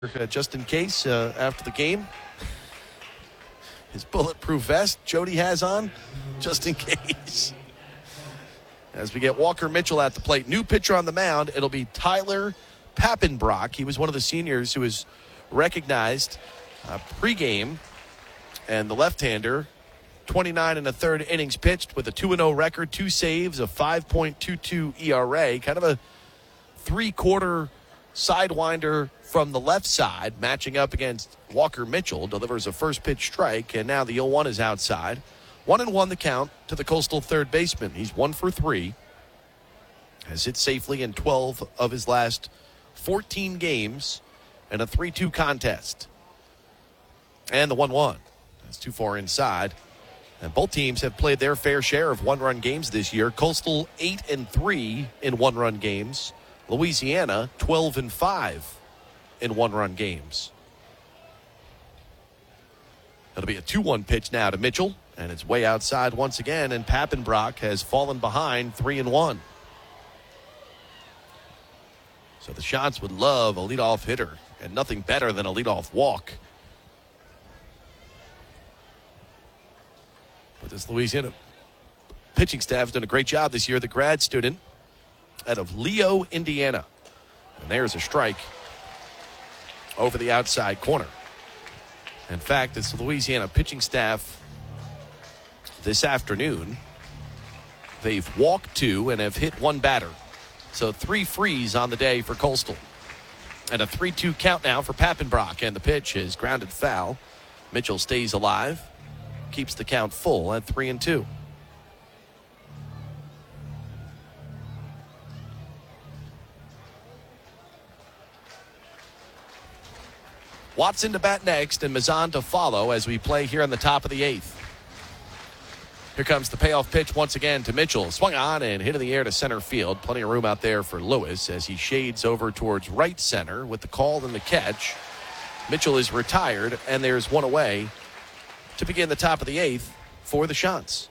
just in case after the game. His bulletproof vest Jody has on, just in case. As we get Walker Mitchell at the plate. New pitcher on the mound, it'll be Tyler Pappenbrock. He was one of the seniors who was recognized pregame. And the left-hander, 29 and a third innings pitched with a 2-0 record, 2 saves, a 5.22 ERA. Kind of a three-quarter sidewinder from the left side, matching up against Walker Mitchell. Delivers a first pitch strike, and now the 0-1 is outside. 1-1 the count to the Coastal third baseman. He's 1 for 3. Has hit safely in 12 of his last 14 games and a 3-2 contest. And the 1-1. That's too far inside. And both teams have played their fair share of one-run games this year. Coastal 8-3 in one-run games. Louisiana 12-5 in one-run games. It'll be a 2-1 pitch now to Mitchell, and it's way outside once again, and Pappenbrock has fallen behind 3-1. So the Shots would love a leadoff hitter, and nothing better than a leadoff walk. But this Louisiana pitching staff has done a great job this year. The grad student out of Leo, Indiana. And there's a strike over the outside corner. In fact, it's the Louisiana pitching staff this afternoon. They've walked 2 and have hit 1 batter. So 3 frees on the day for Coastal. And a 3-2 count now for Pappenbrock. And the pitch is grounded foul. Mitchell stays alive. Keeps the count full at 3-2. Watson to bat next and Mazan to follow as we play here on the top of the 8th. Here comes the payoff pitch once again to Mitchell. Swung on and hit in the air to center field. Plenty of room out there for Lewis as he shades over towards right center with the call and the catch. Mitchell is retired, and there's one away to begin the top of the 8th for the Shots.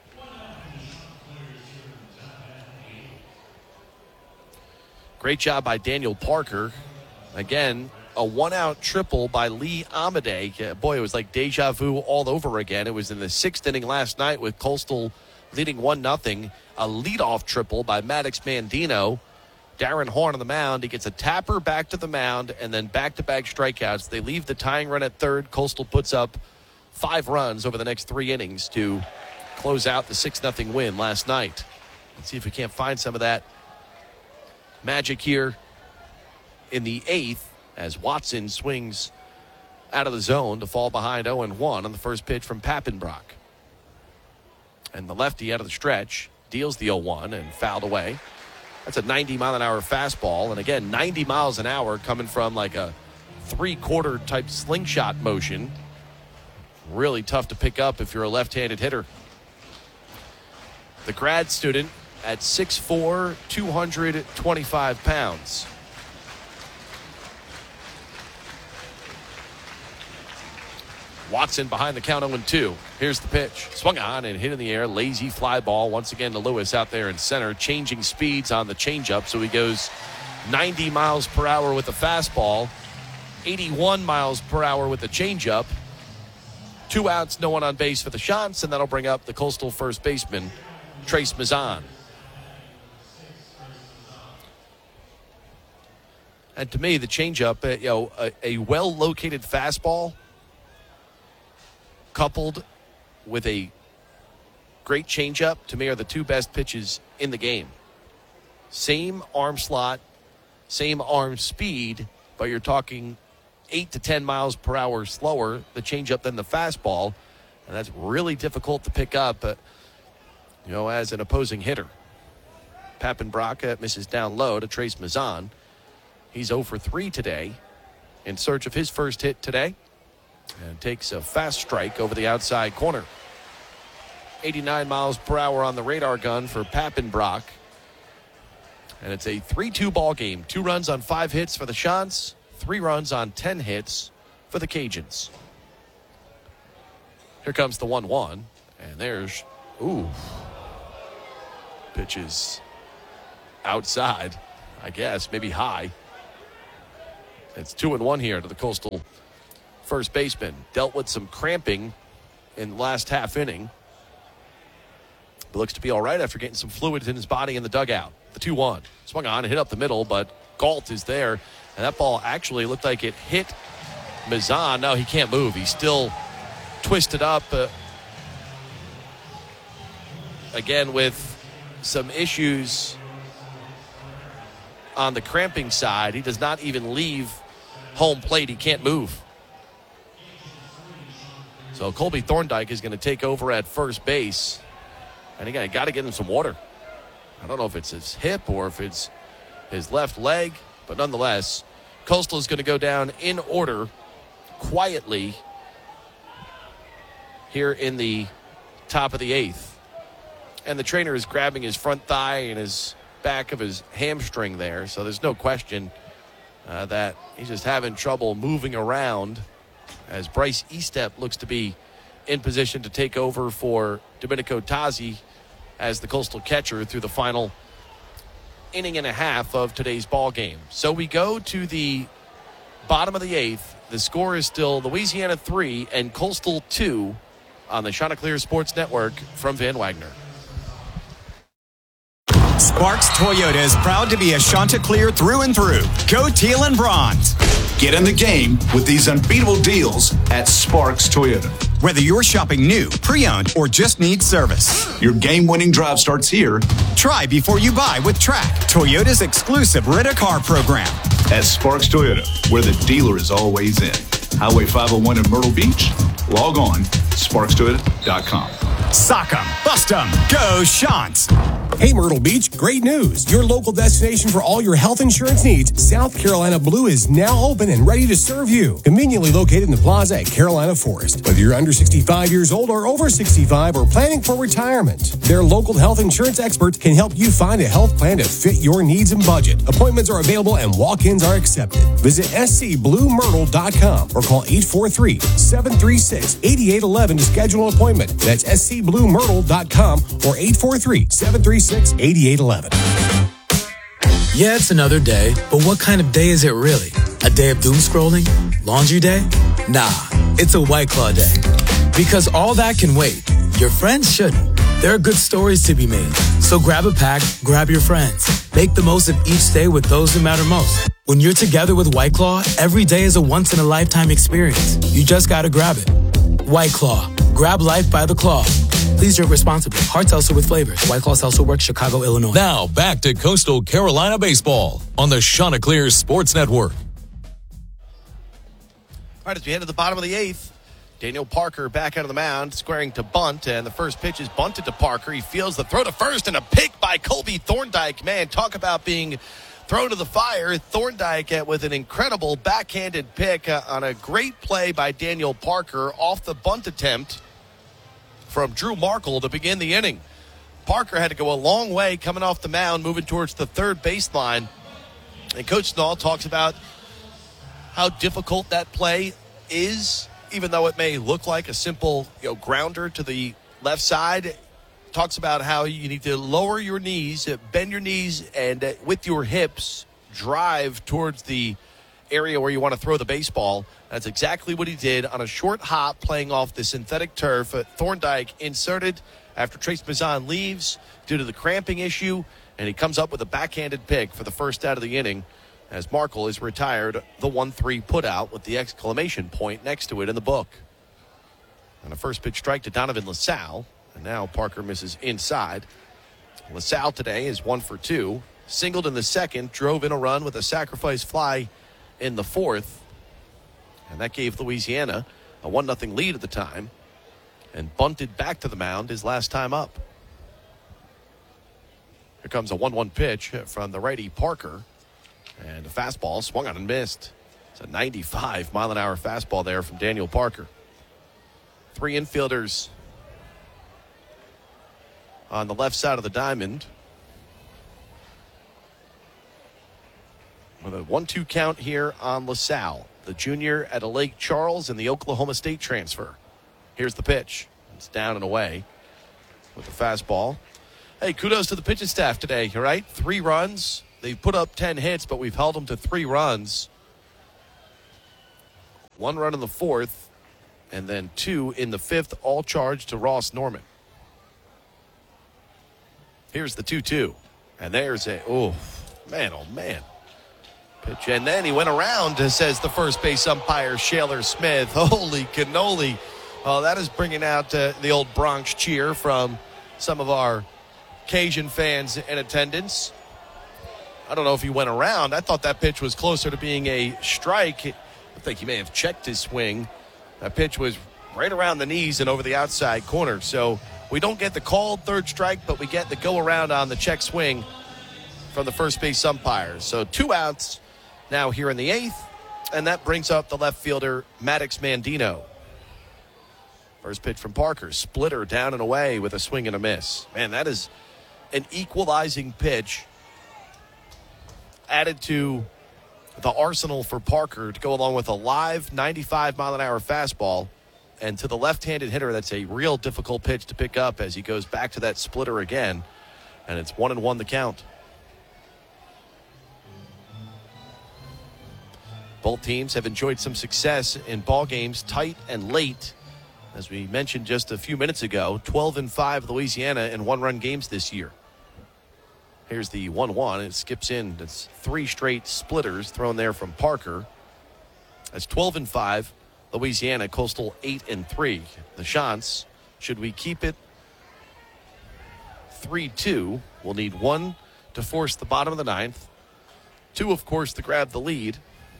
Great job by Daniel Parker. Again, a 1-out triple by Lee Amade. Boy, it was like deja vu all over again. It was in the 6th inning last night with Coastal leading 1-0. A leadoff triple by Maddox Mandino. Darren Horn on the mound. He gets a tapper back to the mound and then back-to-back strikeouts. They leave the tying run at third. Coastal puts up 5 runs over the next 3 innings to close out the 6-0 win last night. Let's see if we can't find some of that magic here in the 8th. As Watson swings out of the zone to fall behind 0-1 on the first pitch from Pappenbrock. And the lefty out of the stretch deals the 0-1 and fouled away. That's a 90-mile-an-hour fastball. And again, 90 miles an hour coming from like a 3-quarter type slingshot motion. Really tough to pick up if you're a left-handed hitter. The grad student at 6'4", 225 pounds. Watson behind the count 0-2. Here's the pitch. Swung on and hit in the air. Lazy fly ball once again to Lewis out there in center. Changing speeds on the changeup. So he goes 90 miles per hour with the fastball. 81 miles per hour with the changeup. 2 outs, no one on base for the Shots. And that'll bring up the Coastal first baseman, Trace Mazan. And to me, the changeup, a well-located fastball coupled with a great changeup, to me, are the 2 best pitches in the game. Same arm slot, same arm speed, but you're talking 8 to 10 miles per hour slower, the changeup, than the fastball. And that's really difficult to pick up, as an opposing hitter. Pappenbrock misses down low to Trace Mazan. He's 0 for 3 today in search of his first hit today. And takes a fast strike over the outside corner. 89 miles per hour on the radar gun for Pappenbrock. And it's a 3-2 ball game. 2 runs on 5 hits for the Shots. 3 runs on 10 hits for the Cajuns. Here comes the 1-1. And there's, pitches outside, I guess, maybe high. It's 2-1 here to the Coastal first baseman. Dealt with some cramping in the last half inning. But looks to be all right after getting some fluids in his body in the dugout. The 2-1. Swung on and hit up the middle, but Galt is there. And that ball actually looked like it hit Mazan. No, he can't move. He's still twisted up. Again, with some issues on the cramping side. He does not even leave home plate. He can't move. So Colby Thorndike is going to take over at first base. And again, got to get him some water. I don't know if it's his hip or if it's his left leg, but nonetheless, Coastal is going to go down in order quietly here in the top of the eighth. And the trainer is grabbing his front thigh and his back of his hamstring there, so there's no question that he's just having trouble moving around as Bryce Estep looks to be in position to take over for Domenico Tazi as the Coastal catcher through the final inning and a half of today's ball game. So we go to the bottom of the eighth. The score is still Louisiana 3 and Coastal 2 on the Chanticleer Sports Network from Van Wagner. Sparks Toyota is proud to be a Chanticleer through and through. Go teal and bronze. Get in the game with these unbeatable deals at Sparks Toyota. Whether you're shopping new, pre-owned, or just need service. Your game-winning drive starts here. Try before you buy with Track, Toyota's exclusive rent-a-car program. At Sparks Toyota, where the dealer is always in. Highway 501 in Myrtle Beach. Log on, sparkstoyota.com. Sock 'em, bust 'em, go Shants. Hey, Myrtle Beach, great news. Your local destination for all your health insurance needs, South Carolina Blue is now open and ready to serve you. Conveniently located in the plaza at Carolina Forest. Whether you're under 65 years old or over 65 or planning for retirement, their local health insurance experts can help you find a health plan to fit your needs and budget. Appointments are available and walk-ins are accepted. Visit scbluemyrtle.com or call 843-736-8811 to schedule an appointment. That's scbluemyrtle.com or 843-736-8811. Yeah, it's another day, but what kind of day is it really? A day of doom scrolling? Laundry day? Nah, it's a White Claw day. Because all that can wait. Your friends shouldn't. There are good stories to be made. So grab a pack, grab your friends. Make the most of each day with those who matter most. When you're together with White Claw, every day is a once-in-a-lifetime experience. You just gotta grab it. White Claw. Grab life by the claw. Please drink responsibly. Hard seltzer with flavors. White Claw Seltzer Works, Chicago, Illinois. Now back to Coastal Carolina baseball on the Chanticleer Sports Network. All right, as we head to the bottom of the eighth, Daniel Parker back out of the mound, squaring to bunt, and the first pitch is bunted to Parker. He feels the throw to first, and a pick by Colby Thorndike. Man, talk about being thrown to the fire. Thorndike with an incredible backhanded pick on a great play by Daniel Parker off the bunt attempt from Drew Markle to begin the inning. Parker had to go a long way coming off the mound, moving towards the third baseline. And Coach Snall talks about how difficult that play is, even though it may look like a simple grounder to the left side. Talks about how you need to lower your knees, bend your knees, and with your hips, drive towards the area where you want to throw the baseball. That's exactly what he did on a short hop playing off the synthetic turf. Thorndike inserted after Trace Mazan leaves due to the cramping issue, and he comes up with a backhanded pick for the first out of the inning as Markle is retired the 1-3 putout with the exclamation point next to it in the book. And a first pitch strike to Donovan LaSalle, and now Parker misses inside. LaSalle today is 1 for 2, singled in the second, drove in a run with a sacrifice fly in the fourth, and that gave Louisiana a 1-0 lead at the time, and bunted back to the mound his last time up. Here comes a 1-1 pitch from the righty Parker, and a fastball swung on and missed. It's a 95-mile-an-hour fastball there from Daniel Parker. Three infielders on the left side of the diamond, with a 1-2 count here on LaSalle, the junior at a Lake Charles and the Oklahoma State transfer. Here's the pitch. It's down and away with the fastball. Hey, kudos to the pitching staff today, all right? 3 runs. They've put up 10 hits, but we've held them to 3 runs. 1 run in the 4th, and then 2 in the 5th, all charged to Ross Norman. Here's the 2-2. And there's oh man. Pitch. And then he went around, says the first base umpire, Shaler Smith. Holy cannoli. Oh, that is bringing out the old Bronx cheer from some of our Cajun fans in attendance. I don't know if he went around. I thought that pitch was closer to being a strike. I think he may have checked his swing. That pitch was right around the knees and over the outside corner. So we don't get the called third strike, but we get the go around on the check swing from the first base umpire. So 2 outs now here in the 8th, and that brings up the left fielder, Maddox Mandino. First pitch from Parker, splitter down and away with a swing and a miss. Man, that is an equalizing pitch added to the arsenal for Parker to go along with a live 95-mile-an-hour fastball. And to the left-handed hitter, that's a real difficult pitch to pick up as he goes back to that splitter again. And it's 1-1 the count. Both teams have enjoyed some success in ball games tight and late. As we mentioned just a few minutes ago, 12-5 Louisiana in one-run games this year. Here's the 1-1. It skips in. That's 3 straight splitters thrown there from Parker. That's 12-5 Louisiana. Coastal 8-3. The Chants, should we keep it 3-2, we'll need 1 to force the bottom of the 9th. 2, of course, to grab the lead.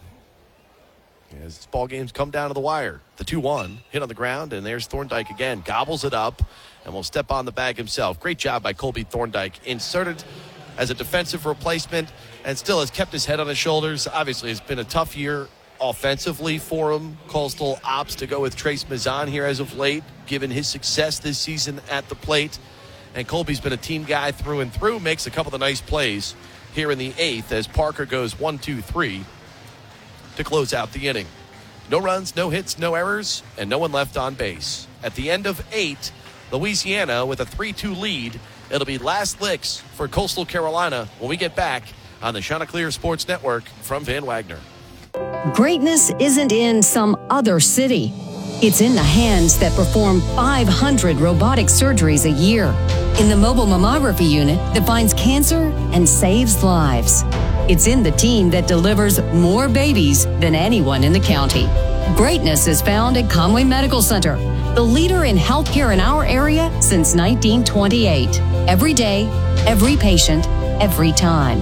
As this ball games come down to the wire. The 2-1 hit on the ground, and there's Thorndike again. Gobbles it up and will step on the bag himself. Great job by Colby Thorndike. Inserted as a defensive replacement and still has kept his head on his shoulders. Obviously, it's been a tough year offensively for him. Coastal opts to go with Trace Mazan here as of late, given his success this season at the plate. And Colby's been a team guy through and through, makes a couple of nice plays here in the 8th as Parker goes 1-2-3 to close out the inning. No runs, no hits, no errors, and no one left on base. At the end of 8, Louisiana with a 3-2 lead. It'll be last licks for Coastal Carolina when we get back on the Chanticleer Sports Network from Van Wagner. Greatness isn't in some other city. It's in the hands that perform 500 robotic surgeries a year. In the mobile mammography unit that finds cancer and saves lives. It's in the team that delivers more babies than anyone in the county. Greatness is found at Conway Medical Center, the leader in healthcare in our area since 1928. Every day, every patient, every time.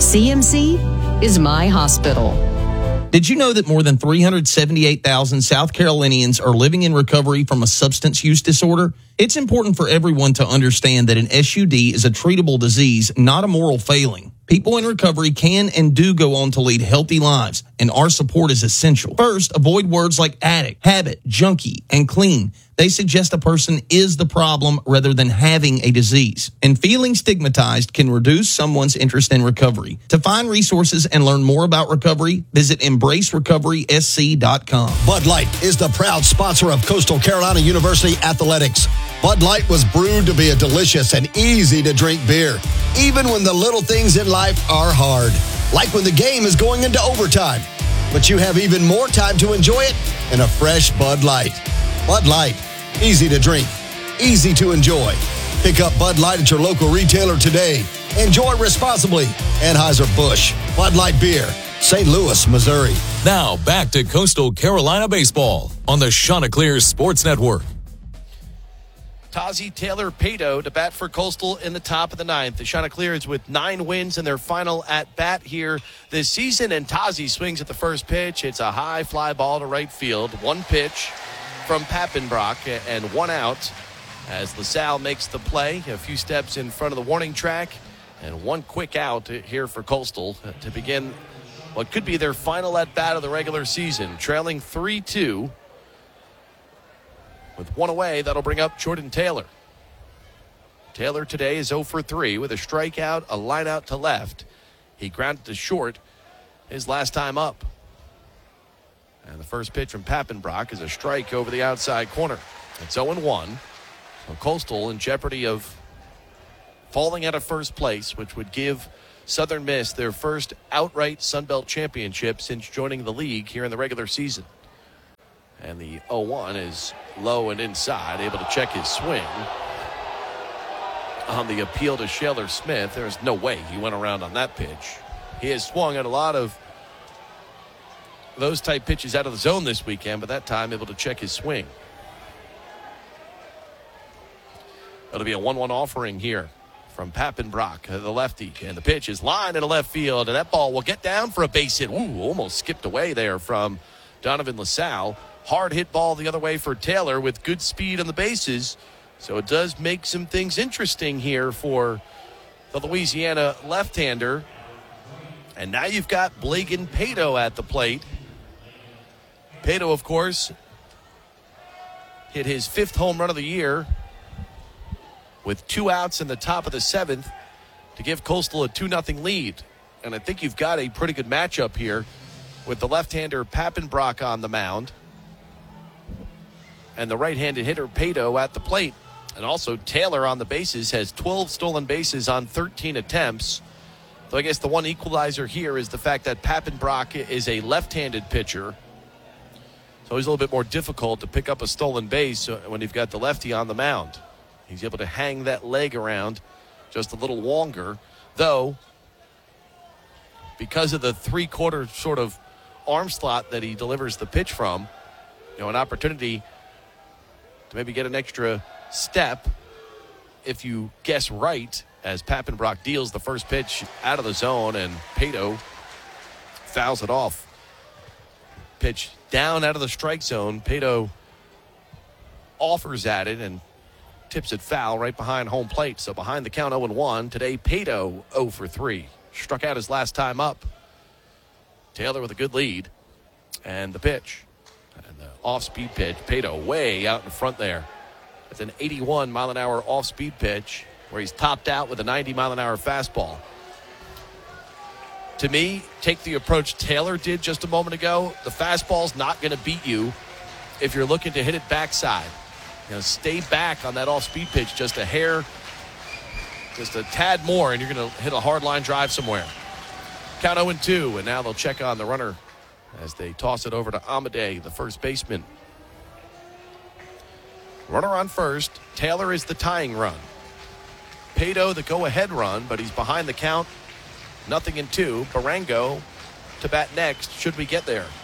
CMC is my hospital. Did you know that more than 378,000 South Carolinians are living in recovery from a substance use disorder? It's important for everyone to understand that an SUD is a treatable disease, not a moral failing. People in recovery can and do go on to lead healthy lives, and our support is essential. First, avoid words like addict, habit, junkie, and clean. They suggest a person is the problem rather than having a disease. And feeling stigmatized can reduce someone's interest in recovery. To find resources and learn more about recovery, visit EmbraceRecoverySC.com. Bud Light is the proud sponsor of Coastal Carolina University Athletics. Bud Light was brewed to be a delicious and easy-to-drink beer, even when the little things in life are hard, like when the game is going into overtime. But you have even more time to enjoy it in a fresh Bud Light. Bud Light, easy to drink, easy to enjoy. Pick up Bud Light at your local retailer today. Enjoy responsibly. Anheuser-Busch, Bud Light Beer, St. Louis, Missouri. Now back to Coastal Carolina baseball on the Chanticleer Sports Network. Tazi Taylor-Pato to bat for Coastal in the top of the 9th. The Chanticleers with 9 wins in their final at-bat here this season, and Tazi swings at the first pitch. It's a high fly ball to right field. 1 pitch from Pappenbrock and 1 out as LaSalle makes the play. A few steps in front of the warning track and 1 quick out here for Coastal to begin what could be their final at-bat of the regular season. Trailing 3-2. With 1 away, that'll bring up Jordan Taylor. Taylor today is 0 for 3 with a strikeout, a line out to left. He grounded to short his last time up. And the first pitch from Pappenbrock is a strike over the outside corner. It's 0-1. So Coastal in jeopardy of falling out of first place, which would give Southern Miss their first outright Sun Belt championship since joining the league here in the regular season. And the 0-1 is low and inside, able to check his swing. On the appeal to Shaler Smith, there's no way he went around on that pitch. He has swung at a lot of those type pitches out of the zone this weekend, but that time able to check his swing. It'll be a 1-1 offering here from Pappenbrock, the lefty. And the pitch is lined into left field, and that ball will get down for a base hit. Ooh, almost skipped away there from Donovan LaSalle. Hard hit ball the other way for Taylor with good speed on the bases. So it does make some things interesting here for the Louisiana left-hander. And now you've got Blagan Pato at the plate. Pato, of course, hit his 5th home run of the year with 2 outs in the top of the 7th to give Coastal a 2-0 lead. And I think you've got a pretty good matchup here with the left-hander Pappenbrock on the mound and the right-handed hitter Pato at the plate. And also Taylor on the bases has 12 stolen bases on 13 attempts. So I guess the one equalizer here is the fact that Pappenbrock is a left-handed pitcher. So it's a little bit more difficult to pick up a stolen base when you've got the lefty on the mound. He's able to hang that leg around just a little longer, though because of the 3/4 sort of arm slot that he delivers the pitch from, an opportunity to maybe get an extra step if you guess right, as Pappenbrock deals the first pitch out of the zone and Pato fouls it off. Pitch down out of the strike zone. Pato offers at it and tips it foul right behind home plate. So behind the count 0-1. Today, Pato 0 for 3. Struck out his last time up. Taylor with a good lead. And the pitch. And the off-speed pitch. Pato way out in front there. It's an 81-mile-an-hour off-speed pitch where he's topped out with a 90-mile-an-hour fastball. To me, take the approach Taylor did just a moment ago. The fastball's not going to beat you if you're looking to hit it backside. Stay back on that off-speed pitch just a hair, just a tad more, and you're going to hit a hard line drive somewhere. Count 0-2, and now they'll check on the runner as they toss it over to Amadei, the first baseman. Runner on first. Taylor is the tying run. Pato the go-ahead run, but he's behind the count. 0-2. Barango to bat next should we get there.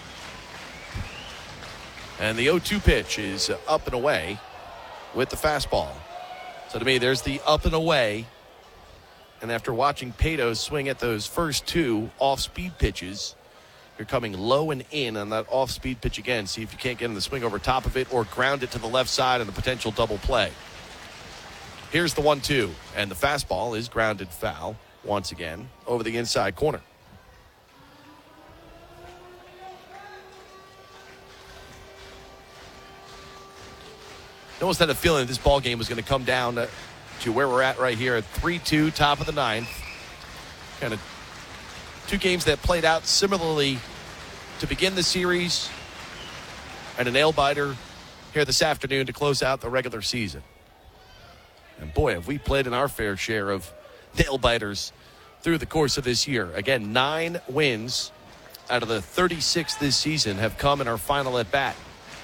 And the 0-2 pitch is up and away with the fastball. So to me, there's the up and away. And after watching Pato swing at those first 2 off-speed pitches, you're coming low and in on that off-speed pitch again. See if you can't get in the swing over top of it or ground it to the left side in a potential double play. Here's the 1-2, and the fastball is grounded foul once again over the inside corner. I almost had a feeling this ball game was going to come down to where we're at right here at 3-2, top of the 9th. Kind of 2 games that played out similarly to begin the series, and a nail-biter here this afternoon to close out the regular season. And boy, have we played in our fair share of nail-biters through the course of this year. Again, 9 wins out of the 36 this season have come in our final at-bat.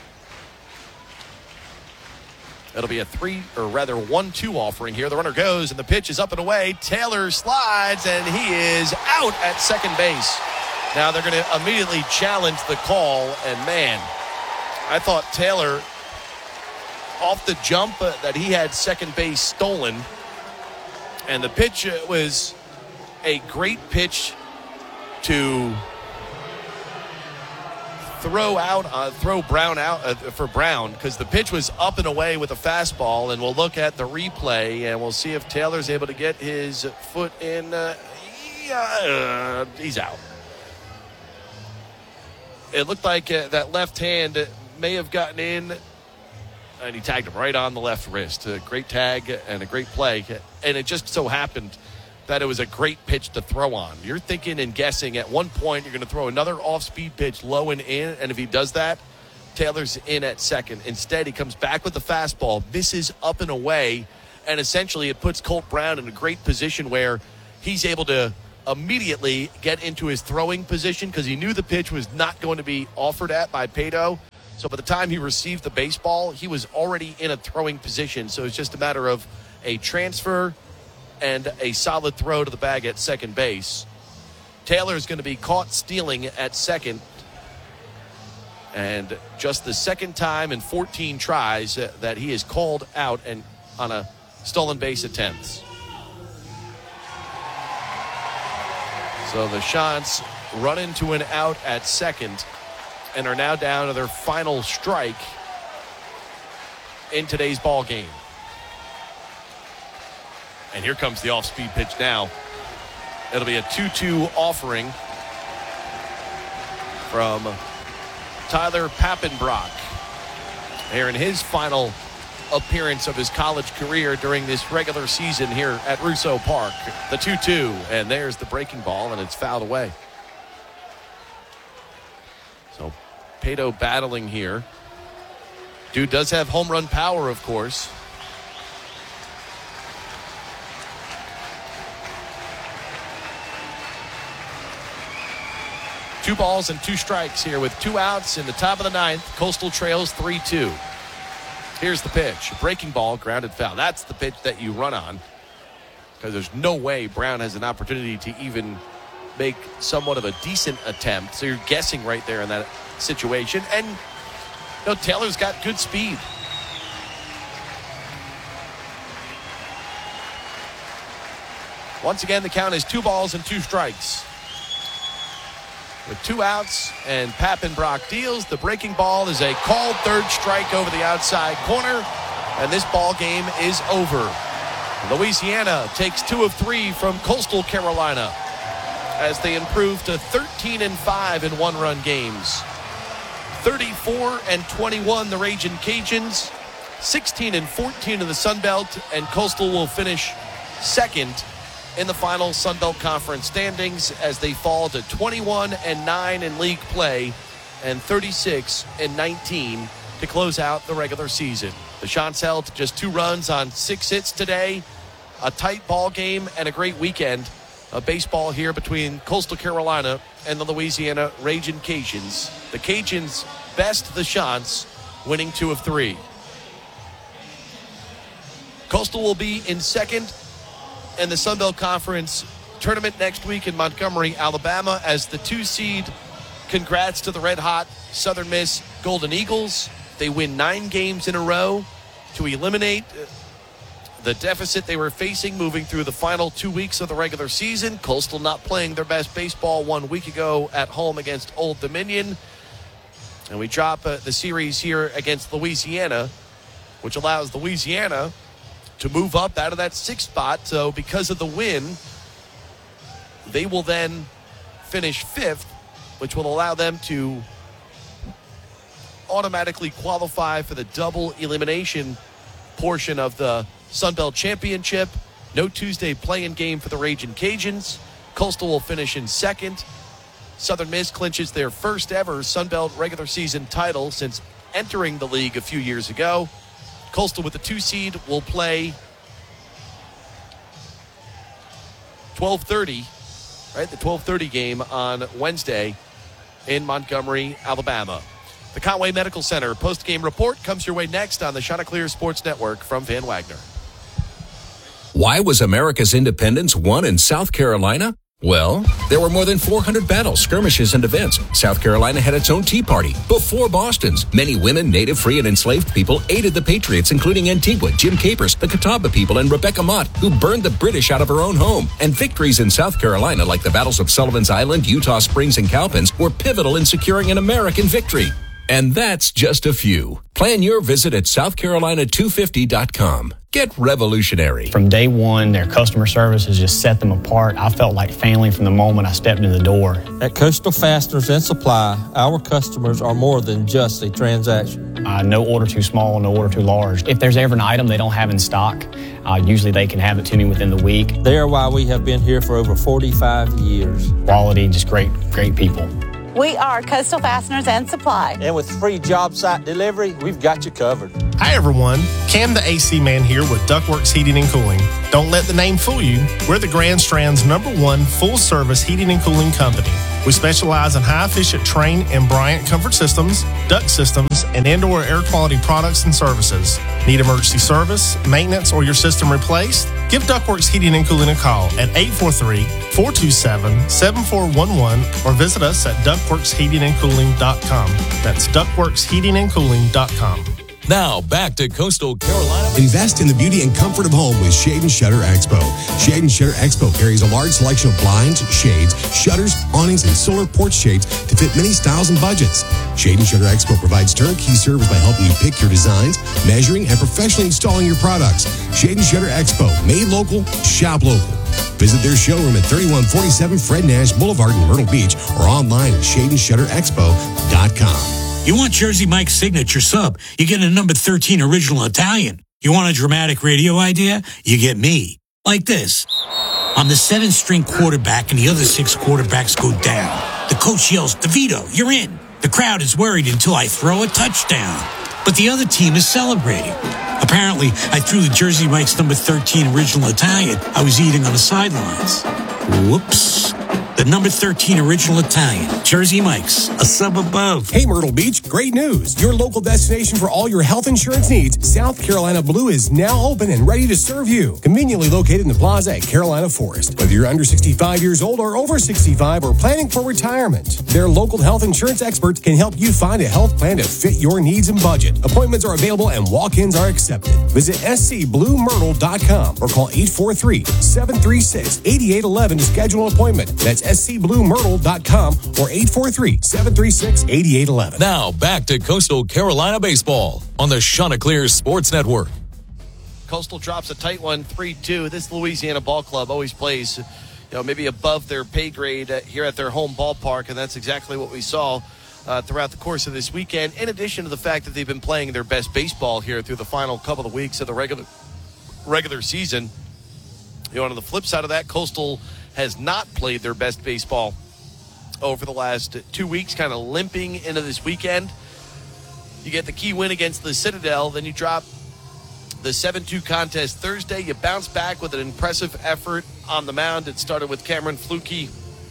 It'll be a 1-2 offering here. The runner goes, and the pitch is up and away. Taylor slides, and he is out at second base. Now they're going to immediately challenge the call, and man, I thought Taylor, off the jump, that he had second base stolen. And the pitch was a great pitch to throw Brown out for Brown, because the pitch was up and away with a fastball, and we'll look at the replay and we'll see if Taylor's able to get his foot in. He's out. It looked like that left hand may have gotten in, and he tagged him right on the left wrist. A great tag and a great play, and it just so happened that it was a great pitch to throw on. You're thinking and guessing at one point you're going to throw another off-speed pitch low and in, and if he does that, Taylor's in at second. Instead, he comes back with the fastball, misses up and away, and essentially it puts Colt Brown in a great position where he's able to immediately get into his throwing position because he knew the pitch was not going to be offered at by Pato. So by the time he received the baseball, he was already in a throwing position. So it's just a matter of a transfer and a solid throw to the bag at second base. Taylor is going to be caught stealing at second. And just the second time in 14 tries that he is called out and on a stolen base attempt. So the Shants run into an out at second and are now down to their final strike in today's ball game. And here comes the off-speed pitch now. It'll be a 2-2 offering from Tyler Pappenbrock here in his final appearance of his college career during this regular season here at Russo Park. The 2-2, and there's the breaking ball, and it's fouled away. So Pato battling here. Dude does have home run power, of course. Two balls and two strikes here with 2 outs in the top of the ninth. Coastal trails 3-2. Here's the pitch. Breaking ball, grounded foul. That's the pitch that you run on because there's no way Brown has an opportunity to even make somewhat of a decent attempt. So you're guessing right there in that situation. And Taylor's got good speed. Once again, the count is 2 balls and 2 strikes. With 2 outs and Pappenbrock deals, the breaking ball is a called third strike over the outside corner, and this ball game is over. Louisiana takes 2 of 3 from Coastal Carolina as they improve to 13-5 in one-run games. 34-21 the Ragin' Cajuns, 16-14 in the Sun Belt, and Coastal will finish second in the final Sun Belt Conference standings as they fall to 21-9 in league play and 36-19 to close out the regular season. The Shants held to just 2 runs on 6 hits today. A tight ball game and a great weekend of baseball here between Coastal Carolina and the Louisiana Ragin' Cajuns. The Cajuns best the Shants, winning 2 of 3. Coastal will be in second in the Sun Belt Conference tournament next week in Montgomery, Alabama, as the 2 seed. Congrats to the red-hot Southern Miss Golden Eagles. They win 9 games in a row to eliminate the deficit they were facing moving through the final 2 weeks of the regular season. Coastal not playing their best baseball 1 week ago at home against Old Dominion. And we drop the series here against Louisiana, which allows Louisiana to move up out of that 6th spot. So because of the win, they will then finish 5th, which will allow them to automatically qualify for the double elimination portion of the Sun Belt Championship. No Tuesday play-in game for the Ragin' Cajuns. Coastal will finish in second. Southern Miss clinches their first ever Sun Belt regular season title since entering the league a few years ago. Coastal with the 2 seed will play 12:30, right? The 12:30 game on Wednesday in Montgomery, Alabama. The Conway Medical Center post-game report comes your way next on the Chanticleer Sports Network from Van Wagner. Why was America's independence won in South Carolina? Well, there were more than 400 battles, skirmishes, and events. South Carolina had its own Tea Party before Boston's. Many women, native, free, and enslaved people aided the Patriots, including Antigua, Jim Capers, the Catawba people, and Rebecca Mott, who burned the British out of her own home. And victories in South Carolina, like the battles of Sullivan's Island, Eutaw Springs, and Cowpens, were pivotal in securing an American victory. And that's just a few. Plan your visit at SouthCarolina250.com. Get revolutionary. From day one, their customer service has just set them apart. I felt like family from the moment I stepped in the door. At Coastal Fasteners and Supply, our customers are more than just a transaction. No order too small, no order too large. If there's ever an item they don't have in stock, usually they can have it to me within the week. They are why we have been here for over 45 years. Quality, just great people. We are Coastal Fasteners and Supply. And with free job site delivery, we've got you covered. Hi everyone, Cam the AC Man here with Ductworks Heating and Cooling. Don't let the name fool you. We're the Grand Strand's #1 full-service heating and cooling company. We specialize in high-efficient Train and Bryant comfort systems, duct systems, and indoor air quality products and services. Need emergency service, maintenance, or your system replaced? Give Ductworks Heating and Cooling a call at 843-427-7411 or visit us at ductworksheatingandcooling.com. That's ductworksheatingandcooling.com. Now, back to Coastal Carolina. Invest in the beauty and comfort of home with Shade and Shutter Expo. Shade and Shutter Expo carries a large selection of blinds, shades, shutters, awnings, and solar porch shades to fit many styles and budgets. Shade and Shutter Expo provides turnkey service by helping you pick your designs, measuring, and professionally installing your products. Shade and Shutter Expo, made local, shop local. Visit their showroom at 3147 Fred Nash Boulevard in Myrtle Beach or online at shadeandshutterexpo.com. You want Jersey Mike's signature sub, you get a number 13 original Italian. You want a dramatic radio idea? You get me. Like this. I'm the 7th-string quarterback and the other 6 quarterbacks go down. The coach yells, DeVito, you're in. The crowd is worried until I throw a touchdown. But the other team is celebrating. Apparently, I threw the Jersey Mike's number 13 original Italian I was eating on the sidelines. Whoops. The number 13 original Italian, Jersey Mike's, a sub above. Hey, Myrtle Beach, great news. Your local destination for all your health insurance needs, South Carolina Blue is now open and ready to serve you. Conveniently located in the plaza at Carolina Forest. Whether you're under 65 years old or over 65 or planning for retirement, their local health insurance experts can help you find a health plan to fit your needs and budget. Appointments are available and walk-ins are accepted. Visit scbluemyrtle.com or call 843-736-8811 to schedule an appointment. That's scbluemyrtle.com or 843-736-8811. Now, back to Coastal Carolina baseball on the Chanticleer Sports Network. Coastal drops a tight one, 3-2. This Louisiana ball club always plays, maybe above their pay grade here at their home ballpark, and that's exactly what we saw throughout the course of this weekend, in addition to the fact that they've been playing their best baseball here through the final couple of weeks of the regular season. On the flip side of that, Coastal has not played their best baseball over the last 2 weeks, kind of limping into this weekend. You get the key win against the Citadel, then you drop the 7-2 contest Thursday. You bounce back with an impressive effort on the mound. It started with Cameron Fluke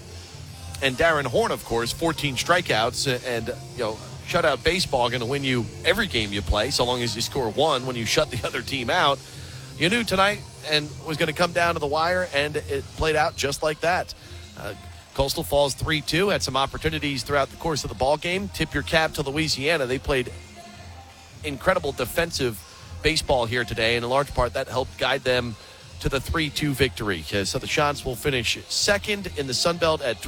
and Darren Horn, of course, 14 strikeouts, and shutout baseball going to win you every game you play, so long as you score one when you shut the other team out. You knew tonight and was going to come down to the wire, and it played out just like that. Coastal falls 3-2, had some opportunities throughout the course of the ball game. Tip your cap to Louisiana. They played incredible defensive baseball here today, and in large part that helped guide them to the 3-2 victory. So the Chants will finish second in the Sun Belt at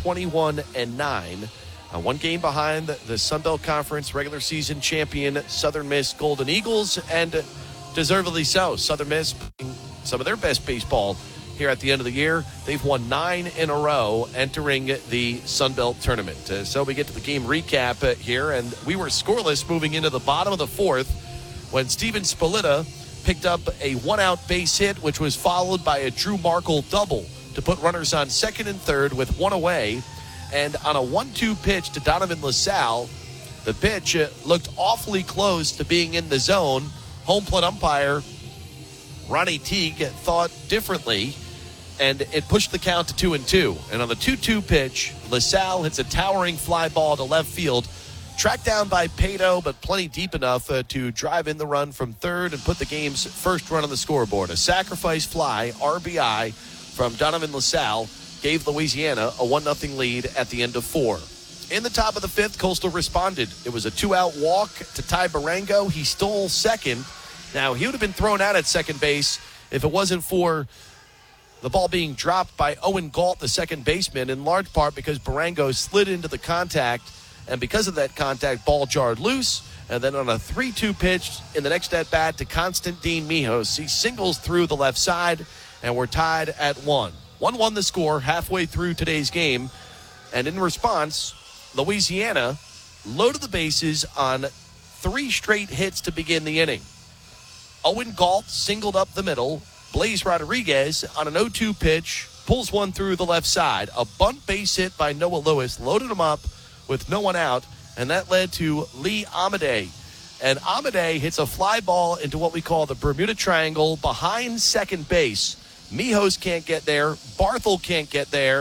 21-9. One game behind the Sun Belt Conference regular season champion Southern Miss Golden Eagles, and deservedly so. Southern Miss playing some of their best baseball here at the end of the year. They've won 9 in a row entering the Sun Belt tournament. So we get to the game recap here, and we were scoreless moving into the bottom of the fourth when Steven Spolita picked up a one-out base hit, which was followed by a Drew Markle double to put runners on second and third with one away. And on a 1-2 pitch to Donovan LaSalle, the pitch looked awfully close to being in the zone. Home plate umpire Ronnie Teague thought differently, and it pushed the count to 2-2. And on the 2-2 pitch, LaSalle hits a towering fly ball to left field, tracked down by Pato, but plenty deep enough to drive in the run from third and put the game's first run on the scoreboard. A sacrifice fly, RBI, from Donovan LaSalle gave Louisiana a 1-0 lead at the end of 4. In the top of the fifth, Coastal responded. It was a 2-out walk to Ty Barango. He stole second. Now, he would have been thrown out at second base if it wasn't for the ball being dropped by Owen Galt, the second baseman, in large part because Barango slid into the contact, and because of that contact, ball jarred loose. And then on a 3-2 pitch in the next at-bat to Constantine Mijos, he singles through the left side, and we're tied at 1. 1-1 the score halfway through today's game. And in response, Louisiana loaded the bases on 3 straight hits to begin the inning. Owen Galt singled up the middle. Blaze Rodriguez on an 0-2 pitch pulls one through the left side. A bunt base hit by Noah Lewis loaded him up with no one out, and that led to Lee Amadei. And Amadei hits a fly ball into what we call the Bermuda Triangle behind second base. Mijos can't get there. Barthel can't get there.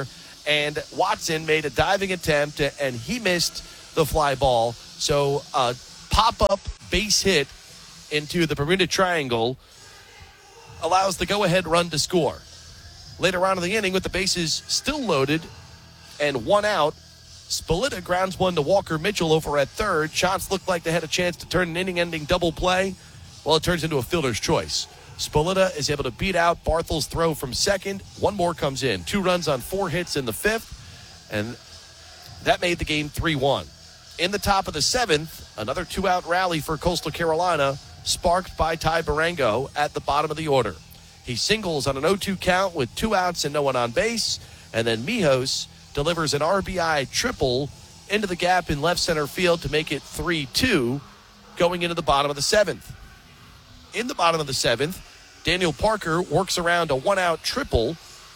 and Watson made a diving attempt, and he missed the fly ball. So a pop-up base hit into the Bermuda Triangle allows the go-ahead run to score. Later on in the inning, with the bases still loaded and one out, Spaletta grounds one to Walker Mitchell over at third. Shots looked like they had a chance to turn an inning-ending double play. Well, it turns into a fielder's choice. Spaletta is able to beat out Barthel's throw from second. One more comes in. 2 runs on 4 hits in the 5th, and that made the game 3-1. In the top of the 7th, another 2-out rally for Coastal Carolina, sparked by Ty Barango at the bottom of the order. He singles on an 0-2 count with 2 outs and no one on base, and then Mijos delivers an RBI triple into the gap in left center field to make it 3-2 going into the bottom of the 7th. In the bottom of the 7th, Daniel Parker works around a 1-out triple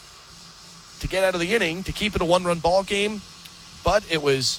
to get out of the inning to keep it a 1-run ball game, but it was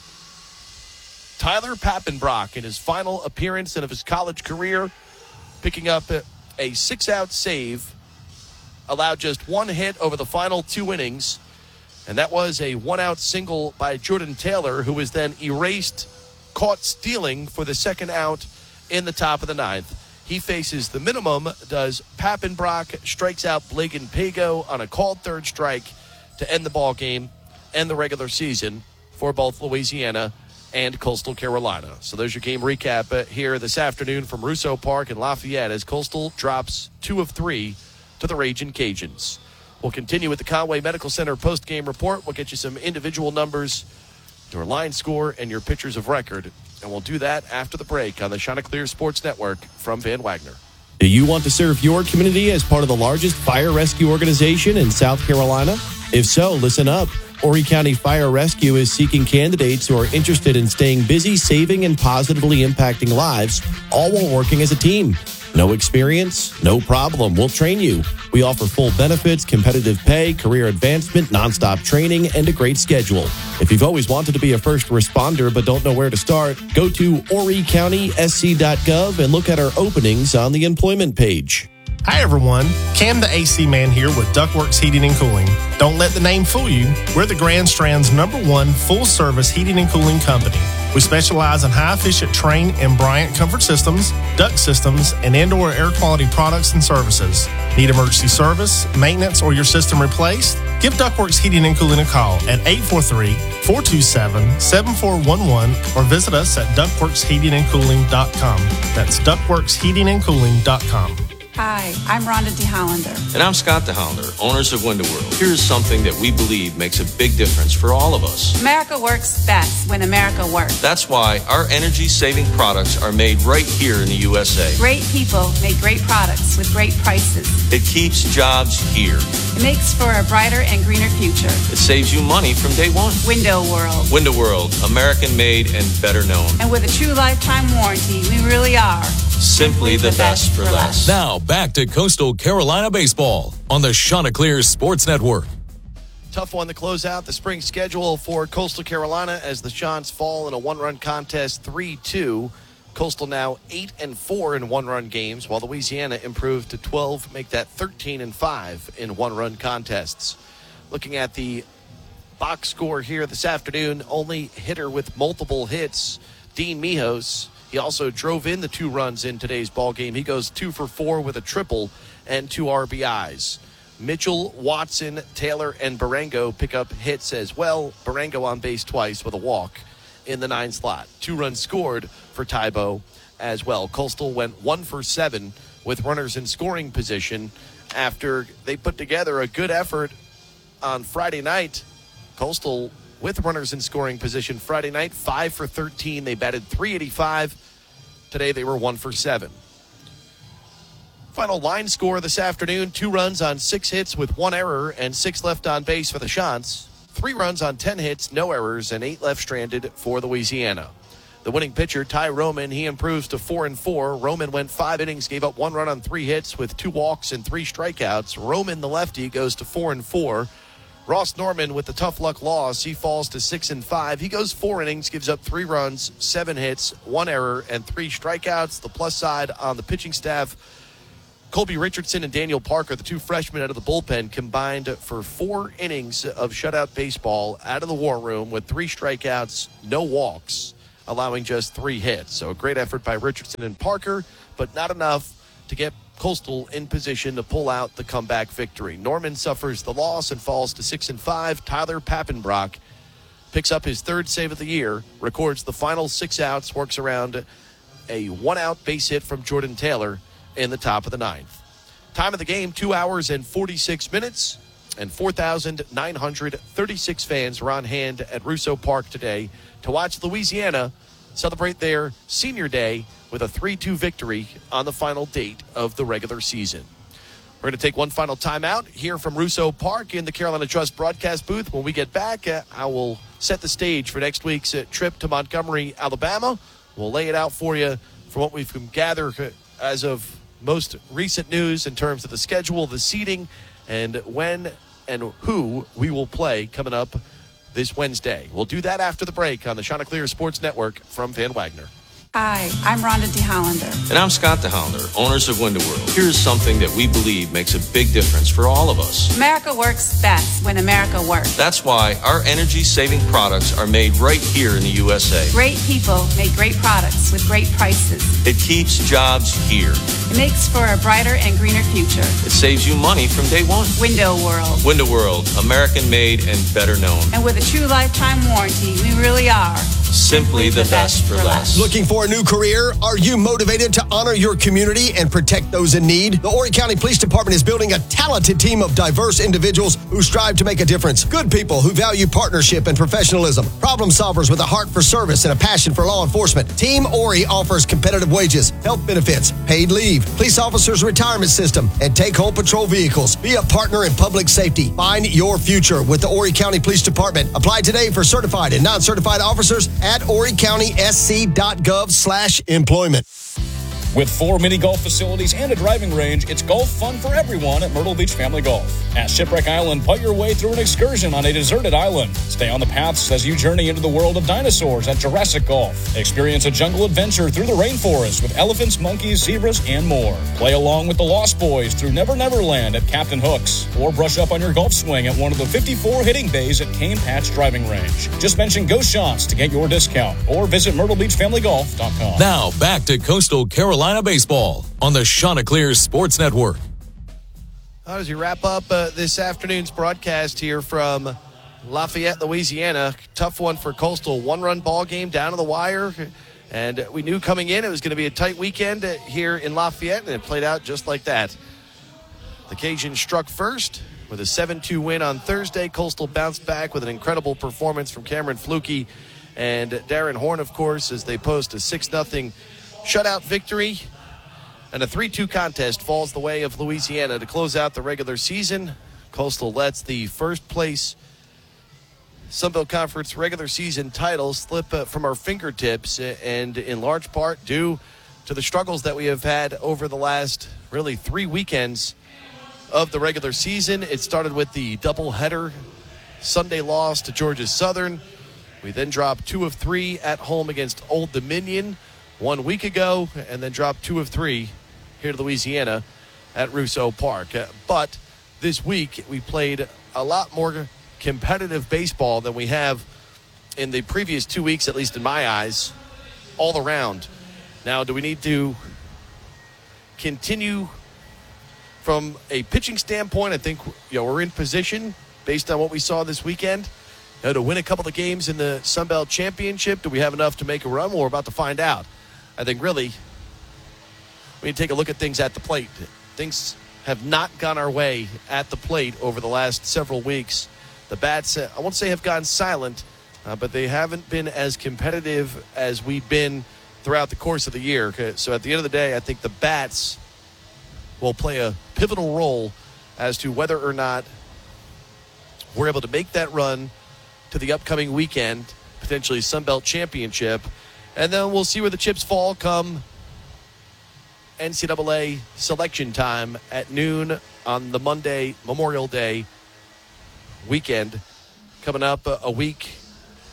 Tyler Pappenbrock in his final appearance of his college career, picking up a 6-out save, allowed just 1 hit over the final 2 innings, and that was a 1-out single by Jordan Taylor, who was then erased, caught stealing for the 2nd out in the top of the 9th. He faces the minimum, does Pappenbrock, strikes out Blagan Pago on a called 3rd strike to end the ball game and the regular season for both Louisiana and Coastal Carolina. So there's your game recap here this afternoon from Russo Park in Lafayette as Coastal drops 2 of 3 to the Ragin' Cajuns. We'll continue with the Conway Medical Center post-game report. We'll get you some individual numbers, your line score, and your pictures of record. And we'll do that after the break on the Chanticleer Sports Network from Van Wagner. Do you want to serve your community as part of the largest fire rescue organization in South Carolina? If so, listen up. Horry County Fire Rescue is seeking candidates who are interested in staying busy, saving, and positively impacting lives, all while working as a team. No experience? No problem. We'll train you. We offer full benefits, competitive pay, career advancement, nonstop training, and a great schedule. If you've always wanted to be a first responder but don't know where to start, go to horrycountysc.gov and look at our openings on the employment page. Hi, everyone. Cam the AC Man here with Ductworks Heating and Cooling. Don't let the name fool you. We're the Grand Strand's #1 full-service heating and cooling company. We specialize in high-efficient Trane and Bryant comfort systems, duct systems, and indoor air quality products and services. Need emergency service, maintenance, or your system replaced? Give Ductworks Heating and Cooling a call at 843-427-7411 or visit us at ductworksheatingandcooling.com. That's ductworksheatingandcooling.com. Hi, I'm Rhonda DeHollander. And I'm Scott DeHollander, owners of Window World. Here's something that we believe makes a big difference for all of us. America works best when America works. That's why our energy-saving products are made right here in the USA. Great people make great products with great prices. It keeps jobs here. It makes for a brighter and greener future. It saves you money from day one. Window World. Window World, American-made and better known. And with a true lifetime warranty, we really are simply the best for less. Now, back to Coastal Carolina baseball on the Chanticleer Sports Network. Tough one to close out the spring schedule for Coastal Carolina as the Chants fall in a 1-run contest 3-2. Coastal now 8-4 in 1-run games, while Louisiana improved to 12, make that 13-5 in 1-run contests. Looking at the box score here this afternoon, only hitter with multiple hits, Dean Mijos. He also drove in the 2 runs in today's ball game. He goes 2 for 4 with a triple and 2 RBIs. Mitchell, Watson, Taylor, and Barango pick up hits as well. Barango on base twice with a walk in the 9 slot. 2 runs scored for Tybo as well. Coastal went 1 for 7 with runners in scoring position after they put together a good effort on Friday night. Coastal with runners in scoring position Friday night, 5 for 13. They batted .385. Today they were 1 for 7. Final line score this afternoon, 2 runs on 6 hits with 1 error and 6 left on base for the Chants. 3 runs on 10 hits, no errors, and 8 left stranded for Louisiana. The winning pitcher, Ty Roman, he improves to 4-4. Roman went 5 innings, gave up 1 run on 3 hits with 2 walks and 3 strikeouts. Roman, the lefty, goes to 4-4. Ross Norman with the tough luck loss, he falls to 6-5. He goes 4 innings, gives up 3 runs, 7 hits, 1 error, and 3 strikeouts. The plus side on the pitching staff, Colby Richardson and Daniel Parker, the two freshmen out of the bullpen, combined for 4 innings of shutout baseball out of the war room with 3 strikeouts, no walks, allowing just 3 hits. So a great effort by Richardson and Parker, but not enough to get Coastal in position to pull out the comeback victory. Norman suffers the loss and falls to 6-5. Tyler Pappenbrock picks up his 3rd save of the year, records the final 6 outs, works around a 1-out base hit from Jordan Taylor in the top of the 9th. Time of the game, 2 hours and 46 minutes, and 4,936 fans were on hand at Russo Park today to watch Louisiana celebrate their senior day with a 3-2 victory on the final date of the regular season. We're going to take one final timeout here from Russo Park in the Carolina Trust broadcast booth. When we get back, I will set the stage for next week's trip to Montgomery, Alabama. We'll lay it out for you from what we've gathered as of most recent news in terms of the schedule, the seating, and when and who we will play coming up this Wednesday. We'll do that after the break on the Chanticleer Sports Network from Van Wagner. Hi, I'm Rhonda DeHollander. And I'm Scott DeHollander, owners of Window World. Here's something that we believe makes a big difference for all of us. America works best when America works. That's why our energy-saving products are made right here in the USA. Great people make great products with great prices. It keeps jobs here. It makes for a brighter and greener future. It saves you money from day one. Window World. Window World, American-made and better known. And with a true lifetime warranty, we really are simply the best for less. Looking for a new career? Are you motivated to honor your community and protect those in need? The Horry County Police Department is building a talented team of diverse individuals who strive to make a difference. Good people who value partnership and professionalism. Problem solvers with a heart for service and a passion for law enforcement. Team Horry offers competitive wages, health benefits, paid leave, police officers' retirement system, and take-home patrol vehicles. Be a partner in public safety. Find your future with the Horry County Police Department. Apply today for certified and non-certified officers at horrycountysc.gov/employment. With 4 mini golf facilities and a driving range, it's golf fun for everyone at Myrtle Beach Family Golf. At Shipwreck Island, putt your way through an excursion on a deserted island. Stay on the paths as you journey into the world of dinosaurs at Jurassic Golf. Experience a jungle adventure through the rainforest with elephants, monkeys, zebras, and more. Play along with the Lost Boys through Never Never Land at Captain Hooks. Or brush up on your golf swing at one of the 54 hitting bays at Cane Patch Driving Range. Just mention Go Shots to get your discount. Or visit MyrtleBeachFamilyGolf.com. Now, back to Coastal Carolina Baseball on the Chanticleer Sports Network. As we wrap up this afternoon's broadcast here from Lafayette, Louisiana, tough one for Coastal. 1-run ball game down to the wire. And we knew coming in it was going to be a tight weekend here in Lafayette, and it played out just like that. The Cajuns struck first with a 7-2 win on Thursday. Coastal bounced back with an incredible performance from Cameron Fluke and Darren Horn, of course, as they post a 6-0 shutout victory. And a 3-2 contest falls the way of Louisiana to close out the regular season. Coastal lets the first place Sunbelt Conference regular season title slip from our fingertips, and in large part due to the struggles that we have had over the last really 3 weekends of the regular season. It started with the doubleheader Sunday loss to Georgia Southern. We then dropped 2 of 3 at home against Old Dominion 1 week ago, and then dropped 2 of 3 here to Louisiana at Russo Park. But this week we played a lot more competitive baseball than we have in the previous 2 weeks, at least in my eyes, all around. Now, do we need to continue from a pitching standpoint? I think we're in position based on what we saw this weekend to win a couple of games in the Sunbelt Championship. Do we have enough to make a run? Well, we're about to find out. I think really we need to take a look at things at the plate. Things have not gone our way at the plate over the last several weeks. The bats, I won't say have gone silent, but they haven't been as competitive as we've been throughout the course of the year. So at the end of the day, I think the bats will play a pivotal role as to whether or not we're able to make that run to the upcoming weekend, potentially Sunbelt Championship. And then we'll see where the chips fall come NCAA selection time at noon on the Monday, Memorial Day weekend, coming up a week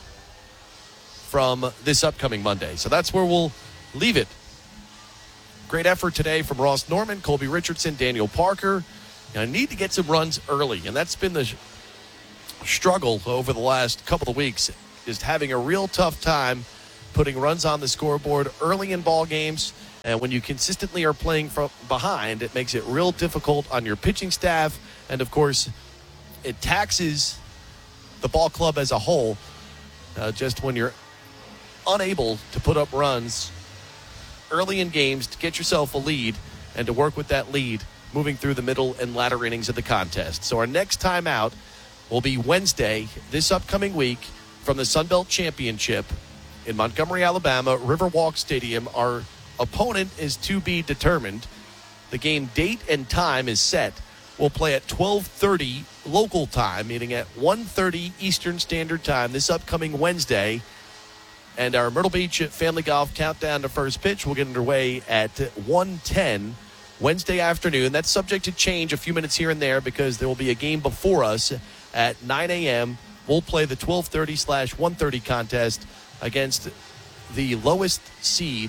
from this upcoming Monday. So that's where we'll leave it. Great effort today from Ross Norman, Colby Richardson, Daniel Parker. I need to get some runs early, and that's been the struggle over the last couple of weeks, is having a real tough time putting runs on the scoreboard early in ball games. And when you consistently are playing from behind, it makes it real difficult on your pitching staff. And, of course, it taxes the ball club as a whole just when you're unable to put up runs early in games to get yourself a lead and to work with that lead moving through the middle and latter innings of the contest. So our next time out will be Wednesday this upcoming week from the Sun Belt Championship in Montgomery, Alabama, Riverwalk Stadium. Our opponent is to be determined. The game date and time is set. We'll play at 12:30 local time, meaning at 1:30 Eastern Standard Time this upcoming Wednesday. And our Myrtle Beach Family Golf countdown to first pitch will get underway at 1:10 Wednesday afternoon. That's subject to change a few minutes here and there because there will be a game before us at 9 a.m. We'll play the 12:30/1:30 contest against the lowest seed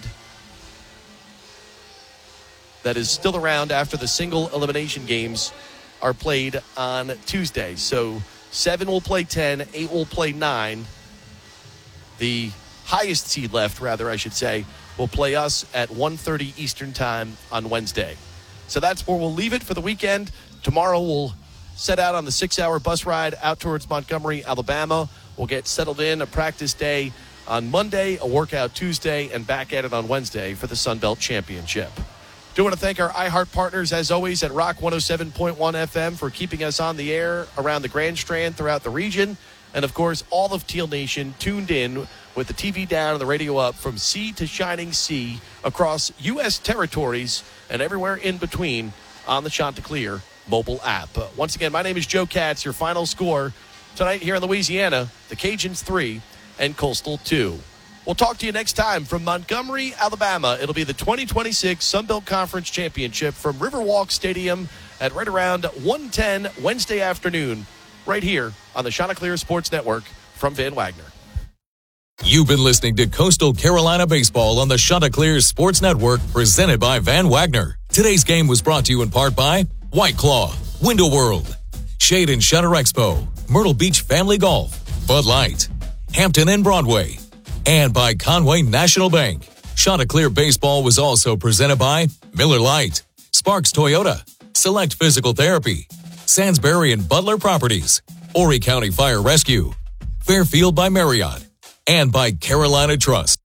that is still around after the single elimination games are played on Tuesday. So 7 will play 10, 8 will play 9. The highest seed left, rather, I should say, will play us at 1:30 Eastern Time on Wednesday. So that's where we'll leave it for the weekend. Tomorrow we'll set out on the 6-hour bus ride out towards Montgomery, Alabama. We'll get settled in, a practice day on Monday, a workout Tuesday, and back at it on Wednesday for the Sun Belt Championship. Do want to thank our iHeart partners, as always, at Rock 107.1 FM for keeping us on the air around the Grand Strand throughout the region. And, of course, all of Teal Nation tuned in with the TV down and the radio up from sea to shining sea across U.S. territories and everywhere in between on the Chanticleer mobile app. Once again, my name is Joe Katz. Your final score tonight here in Louisiana, the Cajuns 3 and Coastal 2. We'll talk to you next time from Montgomery, Alabama. It'll be the 2026 Sun Belt Conference Championship from Riverwalk Stadium at right around 1:10 Wednesday afternoon, right here on the Chanticleer Sports Network from Van Wagner. You've been listening to Coastal Carolina Baseball on the Chanticleer Sports Network, presented by Van Wagner. Today's game was brought to you in part by White Claw, Window World, Shade and Shutter Expo, Myrtle Beach Family Golf, Bud Light, Hampton and Broadway, and by Conway National Bank. Chanticleer Baseball was also presented by Miller Lite, Sparks Toyota, Select Physical Therapy, Sansbury and Butler Properties, Horry County Fire Rescue, Fairfield by Marriott, and by Carolina Trust.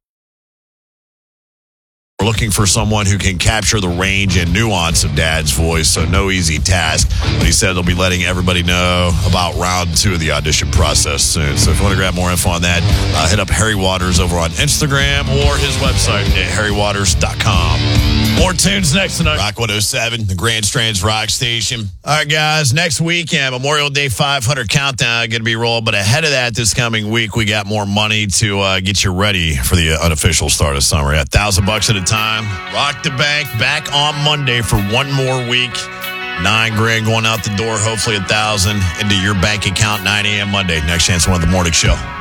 We're looking for someone who can capture the range and nuance of Dad's voice, so no easy task. But he said they'll be letting everybody know about round 2 of the audition process soon. So if you want to grab more info on that, hit up Harry Waters over on Instagram or his website at harrywaters.com. More tunes next tonight. Rock 107, the Grand Strands Rock Station. All right, guys, next weekend, Memorial Day 500 Countdown going to be rolled. But ahead of that, this coming week, we got more money to get you ready for the unofficial start of summer. At $1,000 at a time. Rock the Bank back on Monday for one more week. $9,000 going out the door, hopefully $1,000 into your bank account, 9 a.m. Monday. Next chance to win the morning show.